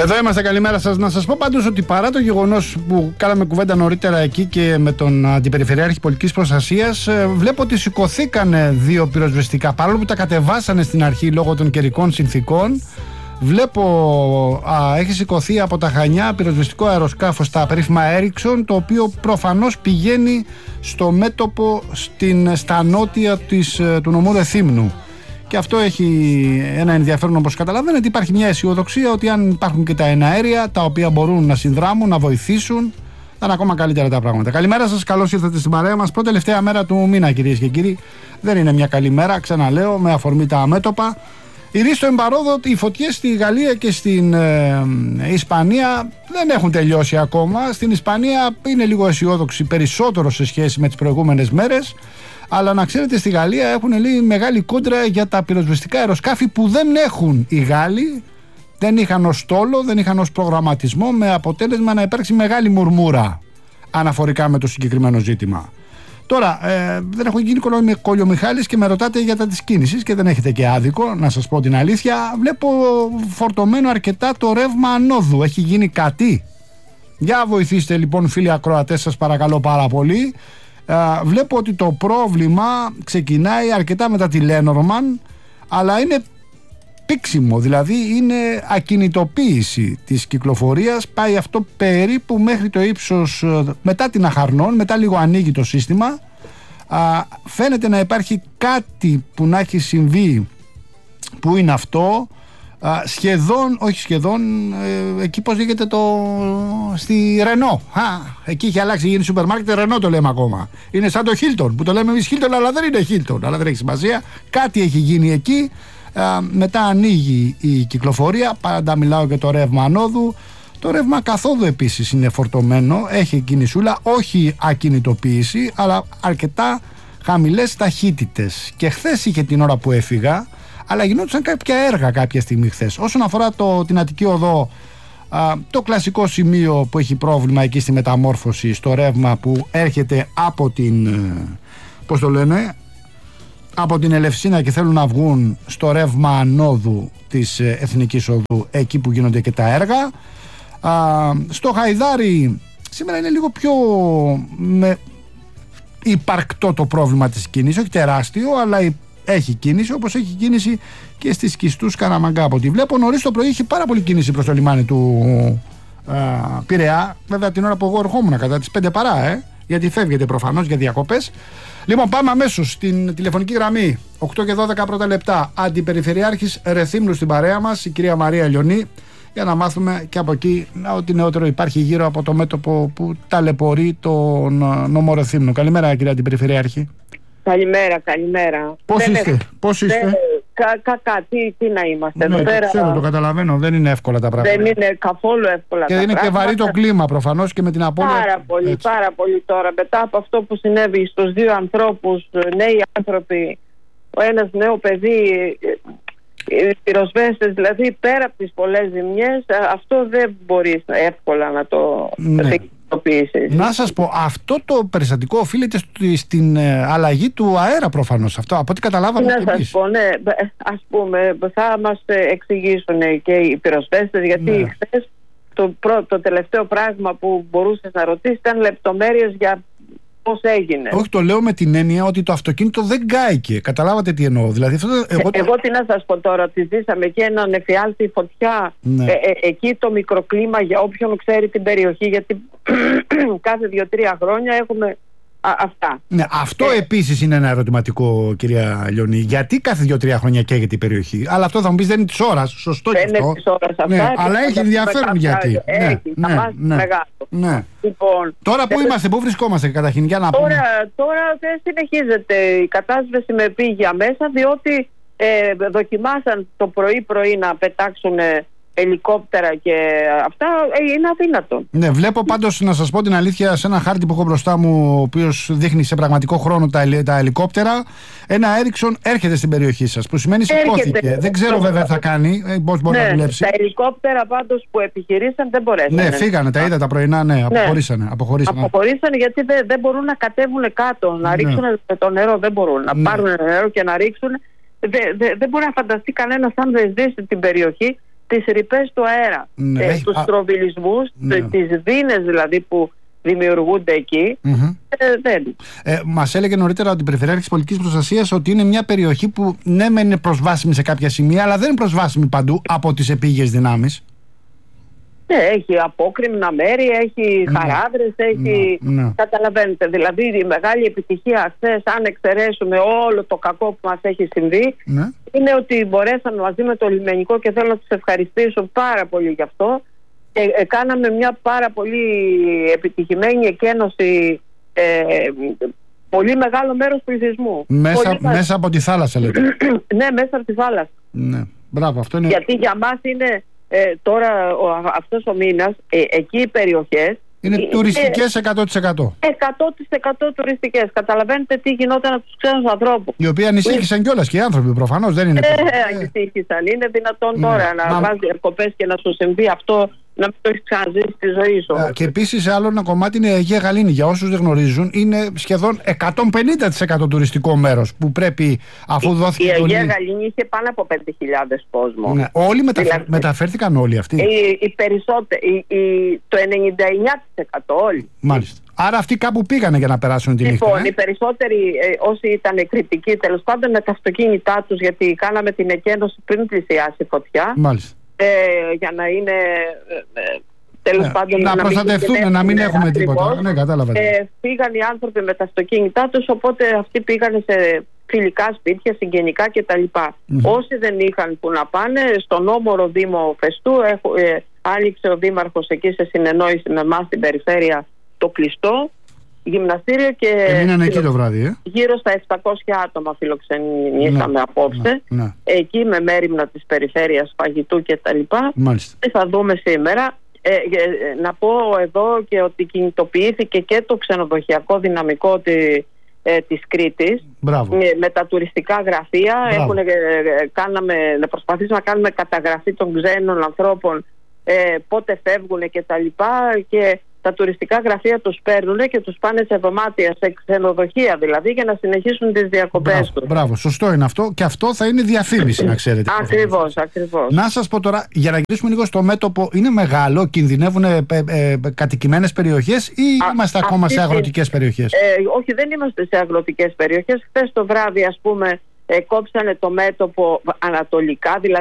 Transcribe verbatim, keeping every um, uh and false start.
Εδώ είμαστε, καλημέρα σας. Να σας πω πάντως ότι παρά το γεγονός που κάναμε κουβέντα νωρίτερα εκεί και με τον Αντιπεριφερειάρχη Πολιτικής Προστασίας, βλέπω ότι σηκωθήκανε δύο πυροσβεστικά, παρόλο που τα κατεβάσανε στην αρχή λόγω των καιρικών συνθήκων. Βλέπω α, έχει σηκωθεί από τα Χανιά πυροσβεστικό αεροσκάφος στα περίφημα Έριξον, το οποίο προφανώς πηγαίνει στο μέτωπο στην, στα νότια της, του νομού Ρεθύμνου. Και αυτό έχει ένα ενδιαφέρον, όπως καταλαβαίνετε. Υπάρχει μια αισιοδοξία ότι αν υπάρχουν και τα εναέρια τα οποία μπορούν να συνδράμουν, να βοηθήσουν, θα είναι ακόμα καλύτερα τα πράγματα. Καλημέρα σας, καλώς ήρθατε στην παρέα μας. Πρώτη τελευταία μέρα του μήνα, κυρίες και κύριοι. Δεν είναι μια καλή μέρα, ξαναλέω, με αφορμή τα μέτωπα. Ηρίστο στο εμπαρόδο, οι φωτιές στη Γαλλία και στην ε, Ισπανία δεν έχουν τελειώσει ακόμα. Στην Ισπανία είναι λίγο αισιόδοξη περισσότερο σε σχέση με τις προηγούμενες μέρες. Αλλά να ξέρετε, στη Γαλλία έχουν λέει μεγάλη κόντρα για τα πυροσβεστικά αεροσκάφη που δεν έχουν οι Γάλλοι, δεν είχαν ως στόλο, δεν είχαν ως προγραμματισμό, με αποτέλεσμα να υπάρξει μεγάλη μουρμούρα αναφορικά με το συγκεκριμένο ζήτημα. Τώρα, ε, δεν έχω γίνει κολιομιχάλης και με ρωτάτε για τα της κίνησης και δεν έχετε και άδικο, να σας πω την αλήθεια. Βλέπω φορτωμένο αρκετά το ρεύμα ανόδου. Έχει γίνει κάτι? Για βοηθήστε λοιπόν, φίλοι ακροατές, σας παρακαλώ πάρα πολύ. Uh, βλέπω ότι το πρόβλημα ξεκινάει αρκετά μετά τη Λένορμαν, αλλά είναι πήξιμο, δηλαδή είναι ακινητοποίηση της κυκλοφορίας. Πάει αυτό περίπου μέχρι το ύψος, μετά την Αχαρνών, μετά λίγο ανοίγει το σύστημα. uh, Φαίνεται να υπάρχει κάτι που να έχει συμβεί. Που είναι αυτό? Uh, σχεδόν, όχι σχεδόν, ε, εκεί πως λέγεται το, στη Ρενό. Α, εκεί είχε αλλάξει, γίνει σούπερ μάρκετ Ρενό, το λέμε ακόμα. Είναι σαν το Χίλτον, που το λέμε εμείς Χίλτον, αλλά δεν είναι Χίλτον, αλλά δεν έχει σημασία. Κάτι έχει γίνει εκεί. Uh, μετά ανοίγει η κυκλοφορία, πάντα μιλάω για το ρεύμα ανόδου. Το ρεύμα καθόδου επίσης είναι φορτωμένο, έχει κινησούλα, όχι ακινητοποίηση, αλλά αρκετά χαμηλές ταχύτητες. Και χθες είχε την ώρα που έφυγα, αλλά γινόντουσαν κάποια έργα κάποια στιγμή χθες. Όσον αφορά το, την Αττική Οδό, α, το κλασικό σημείο που έχει πρόβλημα εκεί στη μεταμόρφωση, στο ρεύμα που έρχεται από την, πώς το λένε, από την Ελευσίνα και θέλουν να βγουν στο ρεύμα ανόδου της Εθνικής Οδού, εκεί που γίνονται και τα έργα. Α, στο Χαϊδάρι σήμερα είναι λίγο πιο με, υπαρκτό το πρόβλημα της κίνησης, όχι τεράστιο, αλλά έχει κίνηση, όπως έχει κίνηση και στις Κιστούς Καραμαγκά. Από ό,τι βλέπω, νωρίς το πρωί είχε πάρα πολύ κίνηση προς το λιμάνι του α, Πειραιά. Βέβαια την ώρα που εγώ ερχόμουν κατά τις πέντε παρά, ε, γιατί φεύγετε προφανώς για διακοπές. Λοιπόν, πάμε αμέσως στην τηλεφωνική γραμμή. οκτώ και δώδεκα πρώτα λεπτά. Αντιπεριφερειάρχης Ρεθύμνου στην παρέα μας, η κυρία Μαρία Λιονή, για να μάθουμε και από εκεί ό,τι νεότερο υπάρχει γύρω από το μέτωπο που ταλαιπωρεί τον νομό Ρεθύμνου. Καλημέρα, κυρία Αντιπεριφερειάρχη. Καλημέρα, καλημέρα. Πώς δεν είστε, είναι, πώς είστε? δεν, κα, κα, τι, τι να είμαστε Ναι, εδώ το πέρα. ξέρω, το καταλαβαίνω, δεν είναι εύκολα τα πράγματα. Δεν είναι καθόλου εύκολα και τα είναι πράγματα. Και βαρύ το κλίμα προφανώς και με την απώλεια. Πάρα πολύ, έτσι. πάρα πολύ τώρα. Μετά από αυτό που συνέβη στους δύο ανθρώπους, νέοι άνθρωποι, ο ένας νέο παιδί, οι πυροσβέστες, δηλαδή πέρα από τις πολλές ζημιές, αυτό δεν μπορείς εύκολα να το ναι. Να σας πω, αυτό το περιστατικό οφείλεται στην αλλαγή του αέρα προφανώς. Αυτό, από ό,τι καταλάβαμε. Να σας πω, ναι, ας πούμε, θα μας εξηγήσουν και οι πυροσβέστες, γιατί ναι. χθες το, πρώτο, το τελευταίο πράγμα που μπορούσες να ρωτήσεις ήταν λεπτομέρειες για πώς έγινε. Όχι, το λέω με την έννοια ότι το αυτοκίνητο δεν κάηκε. Καταλάβατε τι εννοώ? Δηλαδή, αυτό, εγώ, εγώ τι να σας πω τώρα, ότι ζήσαμε και έναν εφιάλτη φωτιά, ναι. ε, ε, εκεί το μικροκλίμα, για όποιον ξέρει την περιοχή, γιατί κάθε δύο-τρία χρόνια έχουμε α, αυτά. Ναι, αυτό ε, επίσης είναι ένα ερωτηματικό, κυρία Λιονή. Γιατί κάθε δύο-τρία χρόνια καίγεται η περιοχή? Αλλά αυτό θα μου πεις δεν είναι της ώρας. Σωστό και αυτό. Δεν είναι της ώρας αυτά. Ναι, αλλά έχει ενδιαφέρον γιατί. Έχει, ναι, θα μας ναι, μεγάλο. Ναι. Λοιπόν, τώρα που είμαστε, πού βρισκόμαστε καταρχήν, για να τώρα, πούμε. Τώρα δεν συνεχίζεται η κατάσβεση με πήγια μέσα, διότι ε, δοκιμάσαν το πρωί-πρωί να πετάξουν ελικόπτερα και αυτά, ε, είναι αδύνατο. Ναι, βλέπω πάντως, να σας πω την αλήθεια, σε ένα χάρτη που έχω μπροστά μου, ο οποίος δείχνει σε πραγματικό χρόνο τα, τα ελικόπτερα, ένα Έριξον έρχεται στην περιοχή σας, που σημαίνει σηκώθηκε. Δεν ξέρω βέβαια θα κάνει, πώς μπορεί ναι, να δουλέψει. Τα ελικόπτερα πάντως που επιχειρήσαν δεν μπορέσανε. Ναι, φύγανε, τα είδα τα πρωινά, ναι, αποχωρήσανε. Αποχωρήσανε, αποχωρήσανε γιατί δεν, δεν μπορούν να κατέβουν κάτω, να ναι. ρίξουν το νερό, δεν μπορούν. Να ναι. πάρουν νερό και να ρίξουν. Δεν δε, δε μπορεί να φανταστεί κανένας, αν δεν ζει στην περιοχή, τις ρηπές του αέρα, ναι, ε, τους στροβιλισμούς, ναι. τις δίνες δηλαδή που δημιουργούνται εκεί. Mm-hmm. ε, δεν. Ε, μας έλεγε νωρίτερα ότι η Περιφερειάρχης Πολιτικής Προστασίας ότι είναι μια περιοχή που ναι μεν είναι προσβάσιμη σε κάποια σημεία, αλλά δεν είναι προσβάσιμη παντού από τις επίγειες δυνάμεις. Ναι, έχει απόκρημνα μέρη, έχει ναι. χαράδρες, έχει... Ναι, ναι. Καταλαβαίνετε, δηλαδή η μεγάλη επιτυχία χθες, αν εξαιρέσουμε όλο το κακό που μας έχει συμβεί, ναι. είναι ότι μπορέσαμε μαζί με το λιμενικό, και θέλω να τους ευχαριστήσω πάρα πολύ γι' αυτό, και ε, κάναμε μια πάρα πολύ επιτυχημένη εκένωση ε, πολύ μεγάλο μέρος πληθυσμού. Μέσα, πολύ μέσα από τη θάλασσα λέτε. Ναι, μέσα από τη θάλασσα. Ναι, μπράβο, αυτό είναι... Γιατί για μας είναι... Ε, τώρα ο, αυτός ο μήνας ε, εκεί οι περιοχές είναι ε, τουριστικές εκατό τοις εκατό. εκατό τοις εκατό τουριστικές. Καταλαβαίνετε τι γινόταν από τους ξένους ανθρώπους. Οι οποίοι ανησύχησαν κιόλας και οι άνθρωποι προφανώς, δεν είναι. Ε, ανησύχησαν. Είναι δυνατόν ναι. τώρα να Μα... βάζει διακοπές και να σου συμβεί αυτό, να μην το έχει ξαναζήσει στη ζωή σου. Ε, και επίσης άλλο ένα κομμάτι είναι η Αγία Γαλήνη. Για όσους δεν γνωρίζουν, είναι σχεδόν εκατόν πενήντα τοις εκατό τουριστικό μέρος που πρέπει, αφού η, δόθηκε. Η Αγία Γαλήνη είχε πάνω από πέντε χιλιάδες κόσμο. Ναι. Όλοι μεταφε... δηλαδή, μεταφέρθηκαν όλοι αυτοί. Οι, οι περισσότεροι, οι, οι, το ενενήντα εννιά τοις εκατό όλοι. Μάλιστα. Άρα αυτοί κάπου πήγανε για να περάσουν τη νύχτα. Λοιπόν, ε? οι περισσότεροι ε, όσοι ήταν κριτικοί, τέλος πάντων, με τα αυτοκίνητά τους, γιατί κάναμε την εκένωση πριν πλησιάσει η φωτιά. Μάλιστα. Ε, για να είναι ε, ε, τέλος ναι, πάντων να, να προστατευτούν, να μην έχουμε ακριβώς, τίποτα. Ναι, κατάλαβα. Ε, πήγαν οι άνθρωποι με τα αυτοκίνητά τους, οπότε αυτοί πήγαν σε φιλικά σπίτια, συγγενικά κτλ. Mm-hmm. Όσοι δεν είχαν που να πάνε, στον όμορο Δήμο Φεστού έχω, ε, άνοιξε ο Δήμαρχος εκεί σε συνεννόηση με εμάς στην περιφέρεια το κλειστό γυμναστήριο και έμειναν εκεί το βράδυ, ε? γύρω στα επτακόσια άτομα φιλοξενήσαμε ναι, απόψε ναι, ναι. εκεί με μέριμνα της περιφέρειας, φαγητού και τα λοιπά. Μάλιστα. Θα δούμε σήμερα. Ε, ε, να πω εδώ και ότι κινητοποιήθηκε και το ξενοδοχειακό δυναμικό τη, ε, της Κρήτης με, με τα τουριστικά γραφεία. Έχουν, ε, κάναμε, προσπαθήσαμε να κάνουμε καταγραφή των ξένων ανθρώπων, ε, πότε φεύγουν και τα λοιπά, και τα τουριστικά γραφεία τους παίρνουν και τους πάνε σε δωμάτια, σε ξενοδοχεία δηλαδή, για να συνεχίσουν τις διακοπές τους. Μπράβο, σωστό είναι αυτό, και αυτό θα είναι διαφήμιση, να ξέρετε. Ακριβώς, ακριβώς. Να σας πω τώρα, για να γυρίσουμε λίγο στο μέτωπο, είναι μεγάλο, κινδυνεύουν ε, ε, ε, κατοικημένες περιοχές ή Α, είμαστε ακόμα σε αγροτικές περιοχές? Ε, όχι, δεν είμαστε σε αγροτικές περιοχές. Χθες το βράδυ, ας πούμε, ε, κόψανε το μέτωπο ανατολικά, δηλαδή